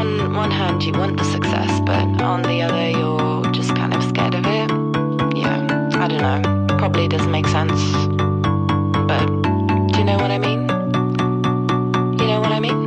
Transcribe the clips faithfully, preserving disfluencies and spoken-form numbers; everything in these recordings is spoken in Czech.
on one hand you want the success, but on the other you're just kind of scared of it. Yeah, I don't know. Probably doesn't make sense. But do you know what I mean? You know what I mean?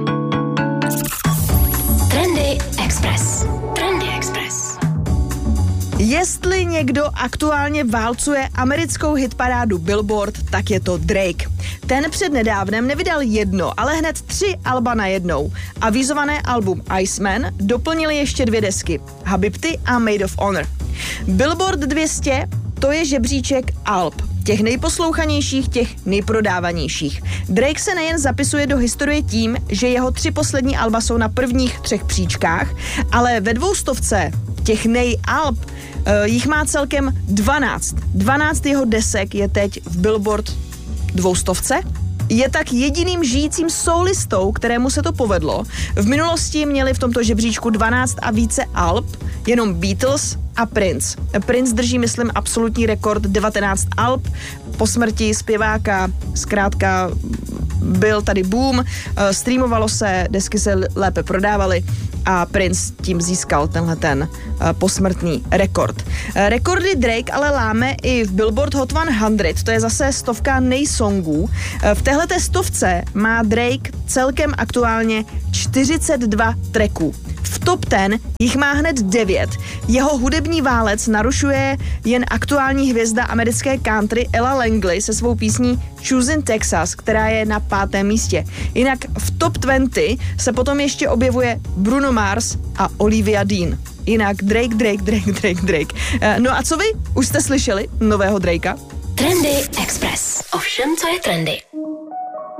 Trendy Express. Trendy Express. Jestli někdo aktuálně válcuje americkou hitparádu Billboard, tak je to Drake. Ten přednedávnem nevydal jedno, ale hned tři alba najednou. Avizované album Iceman doplnili ještě dvě desky, Habibti a Made of Honor. Billboard dvě stě, to je žebříček alb, těch nejposlouchanějších, těch nejprodávanějších. Drake se nejen zapisuje do historie tím, že jeho tři poslední alba jsou na prvních třech příčkách, ale ve dvoustovce těch nej-alb uh, jich má celkem dvanáct. dvanáct jeho desek je teď v Billboard dvoustovce. Je tak jediným žijícím soulistou, kterému se to povedlo. V minulosti měli v tomto žebříčku dvanáct a více alb jenom Beatles a Prince. Prince drží, myslím, absolutní rekord devatenáct alb. Po smrti zpěváka zkrátka byl tady boom, streamovalo se, desky se lépe prodávaly a Prince tím získal tenhle ten posmrtný rekord. Rekordy Drake ale láme i v Billboard Hot sto, to je zase stovka nejsongů. V téhleté stovce má Drake celkem aktuálně čtyřicet dva tracků. V top deset jich má hned devět. Jeho hudební válec narušuje jen aktuální hvězda americké country Ella Langley se svou písní Choosing Texas, která je na pátém místě. Jinak v top dvacet se potom ještě objevuje Bruno Mars a Olivia Dean. Jinak Drake, Drake, Drake, Drake, Drake. No a co vy? Už jste slyšeli nového Drakea? Trendy Express. Ovšem, co je trendy.